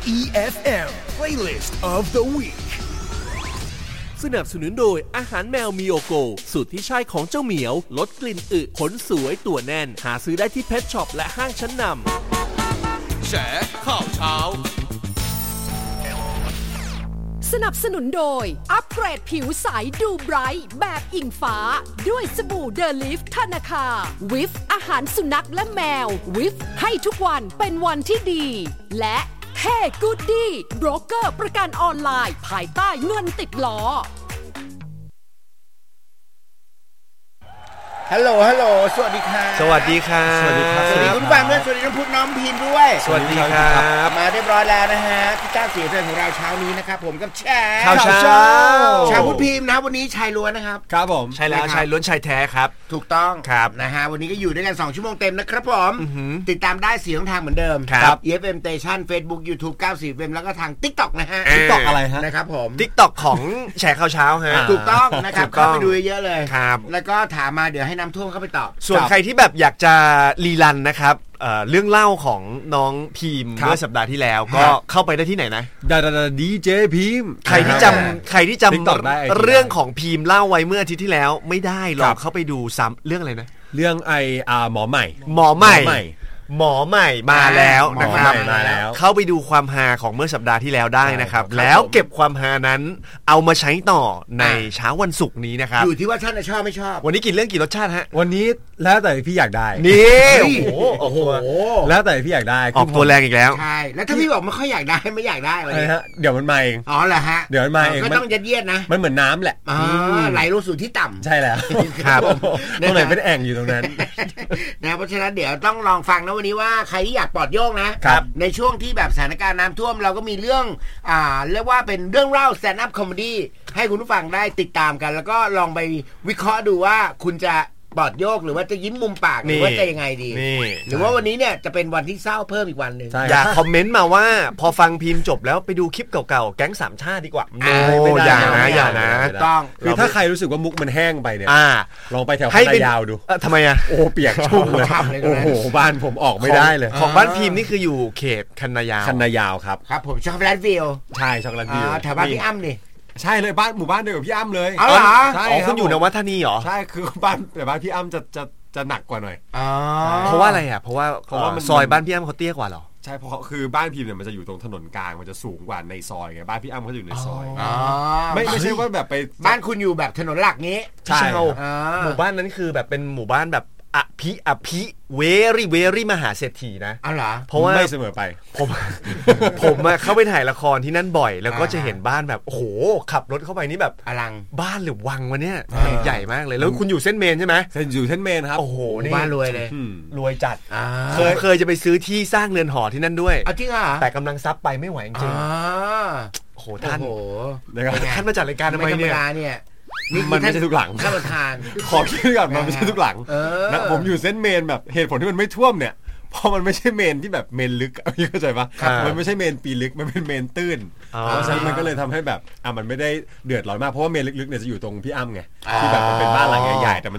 EFM Playlist of the Week สนับสนุนโดยอาหารแมวมิโอโกสูตรที่ใช่ของเจ้าเหมียวลดกลิ่นอึขนสวยตัวแน่นหาซื้อได้ที่เพทช็อปและห้างชั้นนำแฉข่าวเช้าสนับสนุนโดยอัปเกรดผิวใสดูไบรท์แบบอิงฟ้าด้วยสบู่เดลิฟธนาคาวิฟอาหารสุนัขและแมววิฟให้ทุกวันเป็นวันที่ดีและเฮ้กูดดี้โบรกเกอร์ประกันออนไลน์ภายใต้เงินติดล้อฮัลโหลสวัสดีค่ะสวัสดีครับสวัสดีคุณฟังด้วยสวัสดีน้องพุทธน้องพิมด้วยสวัสดีครับมาเรียบร้อยแล้วนะฮะที่จ้าเสียเพลงของเราเช้านี้นะครับผมกับแชร์ข่าวเช้าชาวพุทธพิมนะวันนี้ชายล้วนนะครับครับผมใช่แล้วชายล้วนชายแท้ครับถูกต้องครับนะฮะวันนี้ก็อยู่ด้วยกัน2ชั่วโมงเต็มนะครับผมติดตามได้4ช่องทางเหมือนเดิมครับ EFM Station Facebook YouTube 94 FM แล้วก็ทาง TikTok นะฮะ TikTok อะไรฮะนะครับผม TikTok ของแชร์ข่าวเช้าฮะถูกต้องนะครับเข้าไปดูเยอะเลยครับแล้วก็ถามมาเดี๋ยวให้น้ำท่วมเข้าไปตอบส่วนใครที่แบบอยากจะรีรันนะครับเรื่องเล่าของน้องพีมเมื่อสัปดาห์ที่แล้วก็เข้าไปได้ที่ไหนนะดีเจพีมใครที่จำเรื่องของพีมเล่าไว้เมื่ออาทิตย์ที่แล้วไม่ได้ลองเข้าไปดูซ้ำเรื่องอะไรนะเรื่องหมอใหม่มาแล้วนะครับมาแล้วเข้าไปดูความฮาของเมื่อสัปดาห์ที่แล้วได้นะครับแล้วเก็บความฮานั้นเอามาใช้ต่อในเช้าวันศุกร์นี้นะครับอยู่ที่ว่าท่านชอบไม่ชอบวันนี้กี่เรื่องกี่รสชาติฮะวันนี้แล้วแต่พี่อยากได้นี่โอ้โหแล้วแต่พี่อยากได้ออกตัวแรงอีกแล้วใช่แล้วถ้าพี่บอกไม่ค่อยอยากได้ไม่อยากได้อะไรฮะเดี๋ยวมันมาเองอ๋อเหรอฮะเดี๋ยวมันมาเองก็ต้องยัดเยียดนะมันเหมือนน้ำแหละไหลลงสู่ที่ต่ำใช่แล้วครับตรงไหนเป็นแอ่งอยู่ตรงนั้นนะเพราะฉะนั้นเดี๋ยวต้องลองฟังนะวันนี้ว่าใครที่อยากปลอดโยกนะในช่วงที่แบบสถานการณ์น้ำท่วมเราก็มีเรื่องเรียกว่าเป็นเรื่องเล่า stand up comedy ให้คุณผู้ฟังได้ติดตามกันแล้วก็ลองไปวิเคราะห์ดูว่าคุณจะปลอดโยกหรือว่าจะยิ้มมุมปากหรือว่าจะยังไงดีหรือว่าวันนี้เนี่ยจะเป็นวันที่เศร้าเพิ่มอีกวันนึงอยากคอมเมนต์มาว่าพอฟังพิมพ์จบแล้วไปดูคลิปเก่าๆแก๊งสามชาติดีกว่าอย่านะต้องคือถ้าใครรู้สึกว่ามุกมันแห้งไปเนี่ยลองไปแถวคันนายาวดูทำไมอ่ะโอ้เปียกชุ่มเลยโอ้โหบ้านผมออกไม่ได้เลยของบ้านพิมพ์นี่คืออยู่เขตคันนายาวครับครับผมช็อกโกแลตวิวใช่ช็อกโกแลตวิวแถวบ้านพี่อ้ำนี่ใช่เลยบ้านหมู่บ้านเดียวกับพี่อ้ำเลยอ๋อเหรอใช่คุณอยู่นวัฒนีเหรอใช่คือบ้านแต่บ้านพี่อ้ำจะหนักกว่าหน่อยเพราะว่าอะไรอ่ะเพราะว่าซอยบ้านพี่อ้ำเขาเตี้ยกว่าเหรอใช่เพราะคือบ้านพิมพ์เนี่ยมันจะอยู่ตรงถนนกลางมันจะสูงกว่าในซอยไงบ้านพี่อ้ำเขาอยู่ในซอยไม่ใช่ว่าแบบไปบ้านคุณอยู่แบบถนนหลักนี้ใช่หมู่บ้านนั้นคือแบบเป็นหมู่บ้านแบบอภิเวรี่มหาเศรษฐีนะอ๋อเหรอเพราะว่าไม่เสมอไปผมเข้าไปถ่ายละครที่นั่นบ่อยแล้วก็จะเห็นบ้านแบบโอ้โหขับรถเข้าไปนี่แบบอลังบ้านหรือวังวะเนี่ยใหญ่มากเลยแล้วคุณอยู่เส้นเมนใช่ไหมอยู่เส้นเมนครับโอ้โหนี่บ้านรวยเลยรวยจัดเคยจะไปซื้อที่สร้างเรือนหอที่นั่นด้วยจริงอ่ะแต่กำลังซับไปไม่ไหวจริงโอ้โหท่านมาจัดรายการทำไมเนี่ยมันไม่ใช่ทุกหลังท่านประธานขอคิดก่อนมันไม่ใช่ทุกหลังนะผมอยู่เส้นเมนแบบเหตุผลที่มันไม่ท่วมเนี่ยเพราะมันไม่ใช่เมนที่แบบเมนลึกพี่เข้าใจปะมันไม่ใช่เมนปีลึกมันเป็นเมนตื้นเพราะฉะนั้นมันก็เลยทำให้แบบมันไม่ได้เดือดร้อนมากเพราะว่าเมนลึกๆเนี่ยจะอยู่ตรงพี่อ้ำไงที่แบบมันเป็นบ้านหลังใหญ่ๆแต่